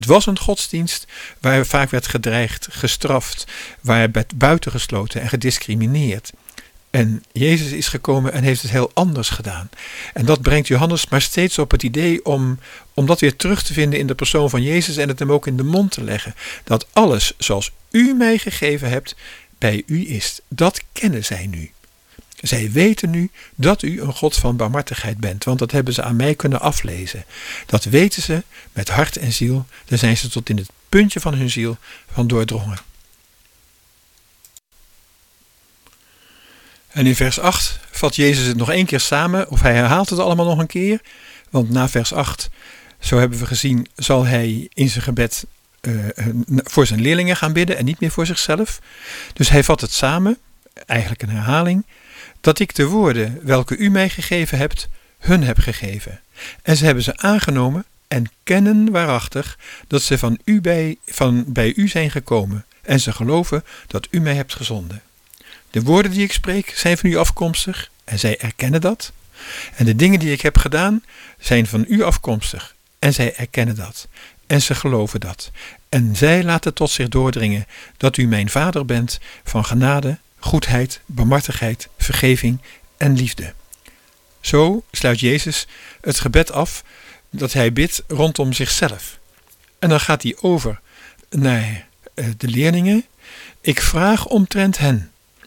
Het was een godsdienst waar vaak werd gedreigd, gestraft, waar werd buitengesloten en gediscrimineerd. En Jezus is gekomen en heeft het heel anders gedaan. En dat brengt Johannes maar steeds op het idee om dat weer terug te vinden in de persoon van Jezus en het hem ook in de mond te leggen. Dat alles zoals u mij gegeven hebt, bij u is. Dat kennen zij nu. Zij weten nu dat u een God van barmhartigheid bent, want dat hebben ze aan mij kunnen aflezen. Dat weten ze met hart en ziel, daar zijn ze tot in het puntje van hun ziel van doordrongen. En in vers 8 vat Jezus het nog één keer samen, of hij herhaalt het allemaal nog een keer. Want na vers 8, zo hebben we gezien, zal hij in zijn gebed voor zijn leerlingen gaan bidden en niet meer voor zichzelf. Dus hij vat het samen, eigenlijk een herhaling, dat ik de woorden welke u mij gegeven hebt, hun heb gegeven. En ze hebben ze aangenomen en kennen waarachtig dat ze bij u zijn gekomen. En ze geloven dat u mij hebt gezonden. De woorden die ik spreek zijn van u afkomstig en zij erkennen dat. En de dingen die ik heb gedaan zijn van u afkomstig en zij erkennen dat. En ze geloven dat. En zij laten tot zich doordringen dat u mijn Vader bent van genade, goedheid, barmhartigheid, vergeving en liefde. Zo sluit Jezus het gebed af dat hij bidt rondom zichzelf. En dan gaat hij over naar de leerlingen. Ik vraag omtrent hen.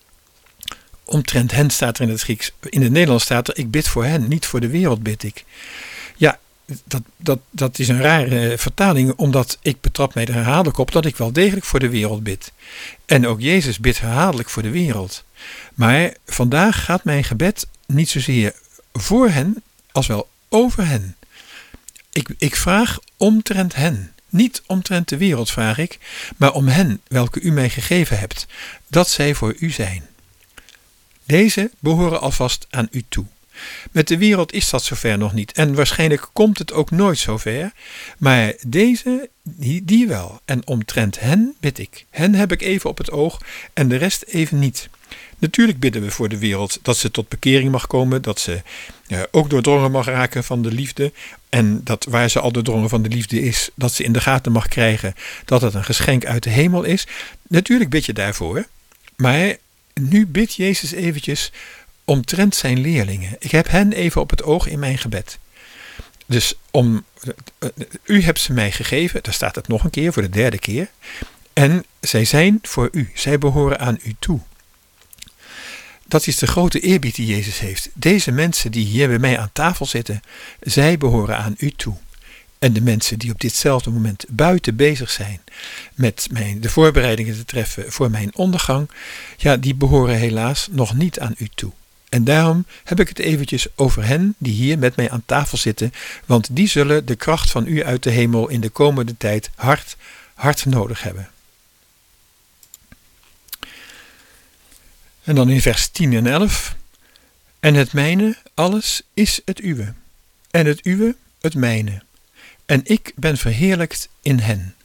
Omtrent hen staat er in het Grieks. In het Nederlands staat er, ik bid voor hen, niet voor de wereld bid ik. Ja, dat is een rare vertaling, omdat ik betrap mij er herhaaldelijk op dat ik wel degelijk voor de wereld bid. En ook Jezus bidt herhaaldelijk voor de wereld. Maar vandaag gaat mijn gebed niet zozeer voor hen, als wel over hen. Ik vraag omtrent hen. Niet omtrent de wereld vraag ik, maar om hen welke u mij gegeven hebt, dat zij voor u zijn. Deze behoren alvast aan u toe. Met de wereld is dat zover nog niet en waarschijnlijk komt het ook nooit zover, maar deze, die wel. En omtrent hen bid ik. Hen heb ik even op het oog en de rest even niet. Natuurlijk bidden we voor de wereld dat ze tot bekering mag komen, dat ze ook doordrongen mag raken van de liefde en dat waar ze al doordrongen van de liefde is, dat ze in de gaten mag krijgen dat het een geschenk uit de hemel is. Natuurlijk bid je daarvoor, maar nu bidt Jezus eventjes omtrent zijn leerlingen. Ik heb hen even op het oog in mijn gebed. Dus u hebt ze mij gegeven, daar staat het nog een keer, voor de derde keer. En zij zijn voor u, zij behoren aan u toe. Dat is de grote eerbied die Jezus heeft. Deze mensen die hier bij mij aan tafel zitten, zij behoren aan u toe. En de mensen die op ditzelfde moment buiten bezig zijn met de voorbereidingen te treffen voor mijn ondergang, ja, die behoren helaas nog niet aan u toe. En daarom heb ik het eventjes over hen die hier met mij aan tafel zitten, want die zullen de kracht van u uit de hemel in de komende tijd hard nodig hebben. En dan in vers 10 en 11. En het mijne, alles is het uwe. En het uwe, het mijne. En ik ben verheerlijkt in hen.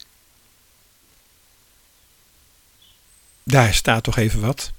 Daar staat toch even wat.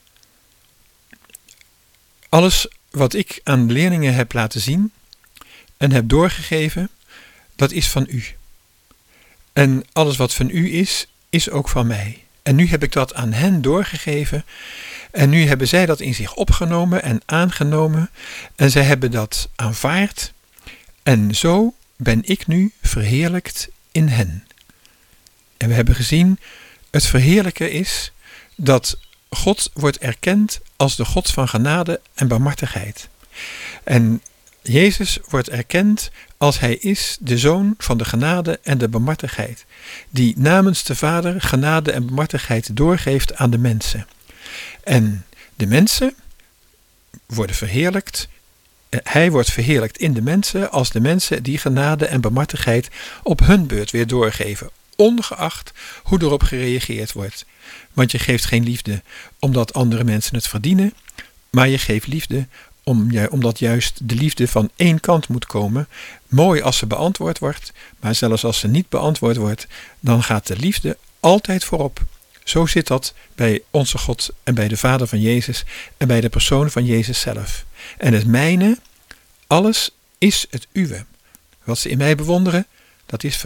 Alles wat ik aan de leerlingen heb laten zien en heb doorgegeven, dat is van u. En alles wat van u is ook van mij. En nu heb ik dat aan hen doorgegeven. En nu hebben zij dat in zich opgenomen en aangenomen. En zij hebben dat aanvaard. En zo ben ik nu verheerlijkt in hen. En we hebben gezien, het verheerlijken is dat God wordt erkend als de God van genade en barmhartigheid. En Jezus wordt erkend als hij is de zoon van de genade en de barmhartigheid, die namens de Vader genade en barmhartigheid doorgeeft aan de mensen. En de mensen worden verheerlijkt. Hij wordt verheerlijkt in de mensen als de mensen die genade en barmhartigheid op hun beurt weer doorgeven, ongeacht hoe erop gereageerd wordt. Want je geeft geen liefde omdat andere mensen het verdienen, maar je geeft liefde omdat juist de liefde van één kant moet komen. Mooi als ze beantwoord wordt, maar zelfs als ze niet beantwoord wordt, dan gaat de liefde altijd voorop. Zo zit dat bij onze God en bij de Vader van Jezus en bij de persoon van Jezus zelf. En het mijne, alles is het uwe. Wat ze in mij bewonderen, dat is van u.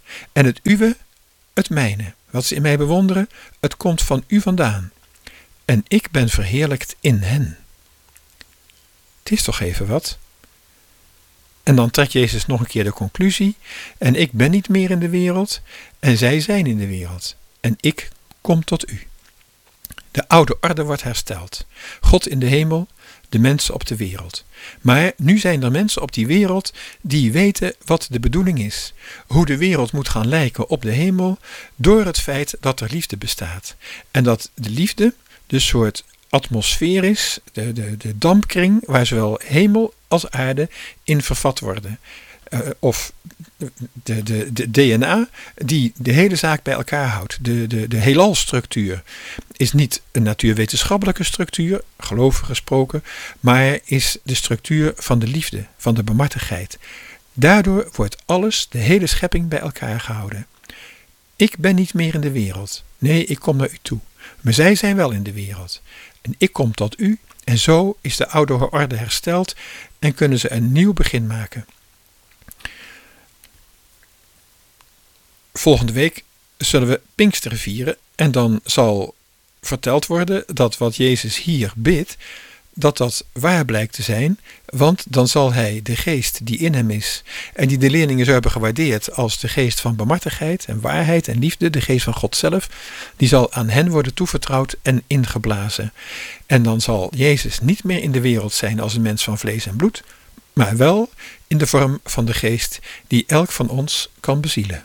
En het uwe, het mijne. Wat ze in mij bewonderen, het komt van u vandaan. En ik ben verheerlijkt in hen. Het is toch even wat? En dan trekt Jezus nog een keer de conclusie. En ik ben niet meer in de wereld, en zij zijn in de wereld. En ik kom tot u. De oude orde wordt hersteld. God in de hemel, de mensen op de wereld. Maar nu zijn er mensen op die wereld die weten wat de bedoeling is. Hoe de wereld moet gaan lijken op de hemel door het feit dat er liefde bestaat. En dat de liefde de soort atmosfeer is, de dampkring waar zowel hemel als aarde in vervat worden. Of de DNA die de hele zaak bij elkaar houdt. De heelalstructuur is niet een natuurwetenschappelijke structuur, gelovig gesproken, maar is de structuur van de liefde, van de barmhartigheid. Daardoor wordt alles, de hele schepping, bij elkaar gehouden. Ik ben niet meer in de wereld. Nee, ik kom naar u toe. Maar zij zijn wel in de wereld. En ik kom tot u. En zo is de oude orde hersteld en kunnen ze een nieuw begin maken. Volgende week zullen we Pinksteren vieren. En dan zal verteld worden dat wat Jezus hier bidt, dat waar blijkt te zijn. Want dan zal hij de geest die in hem is en die de leerlingen zo hebben gewaardeerd als de geest van barmhartigheid en waarheid en liefde, de geest van God zelf, die zal aan hen worden toevertrouwd en ingeblazen. En dan zal Jezus niet meer in de wereld zijn als een mens van vlees en bloed, maar wel in de vorm van de geest die elk van ons kan bezielen.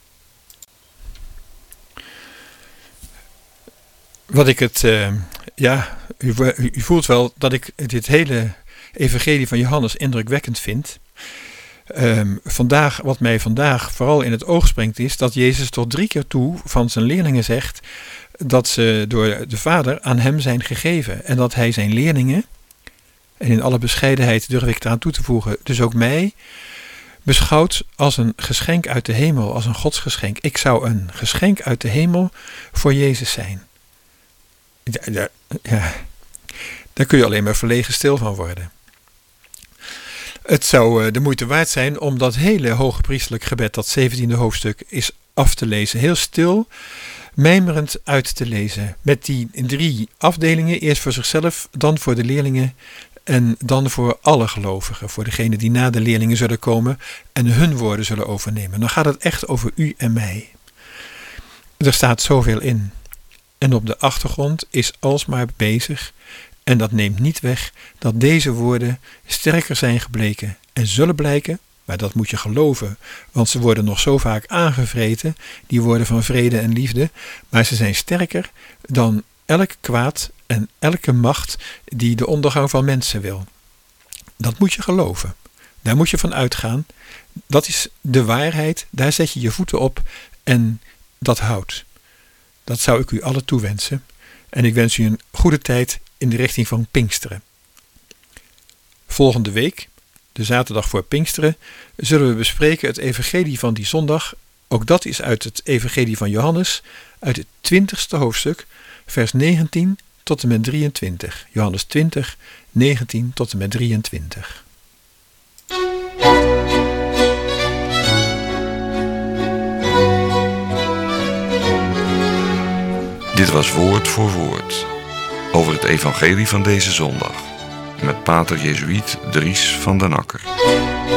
Wat ik u voelt wel dat ik dit hele evangelie van Johannes indrukwekkend vind. Wat mij vandaag vooral in het oog springt is dat Jezus tot 3 keer toe van zijn leerlingen zegt dat ze door de Vader aan hem zijn gegeven. En dat hij zijn leerlingen, en in alle bescheidenheid durf ik eraan toe te voegen, dus ook mij, beschouwt als een geschenk uit de hemel, als een godsgeschenk. Ik zou een geschenk uit de hemel voor Jezus zijn. Daar kun je alleen maar verlegen stil van worden. Het zou de moeite waard zijn om dat hele hooggepriestelijk gebed, dat 17e hoofdstuk, is af te lezen. Heel stil, mijmerend uit te lezen. Met die 3 afdelingen, eerst voor zichzelf, dan voor de leerlingen en dan voor alle gelovigen. Voor degenen die na de leerlingen zullen komen en hun woorden zullen overnemen. Dan gaat het echt over u en mij. Er staat zoveel in. En op de achtergrond is alsmaar bezig, en dat neemt niet weg, dat deze woorden sterker zijn gebleken en zullen blijken, maar dat moet je geloven, want ze worden nog zo vaak aangevreten, die woorden van vrede en liefde, maar ze zijn sterker dan elk kwaad en elke macht die de ondergang van mensen wil. Dat moet je geloven. Daar moet je van uitgaan. Dat is de waarheid, daar zet je je voeten op en dat houdt. Dat zou ik u allen toewensen. En ik wens u een goede tijd in de richting van Pinksteren. Volgende week, de zaterdag voor Pinksteren, zullen we bespreken het evangelie van die zondag. Ook dat is uit het evangelie van Johannes, uit het 20e hoofdstuk, vers 19 tot en met 23. Johannes 20, 19 tot en met 23. Dit was Woord voor Woord over het evangelie van deze zondag met pater Jezuïet Dries van den Akker.